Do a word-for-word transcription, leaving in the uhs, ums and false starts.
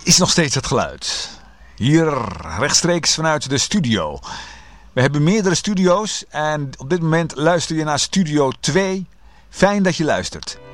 is nog steeds het geluid. Hier rechtstreeks vanuit de studio. We hebben meerdere studio's en op dit moment luister je naar Studio twee. Fijn dat je luistert.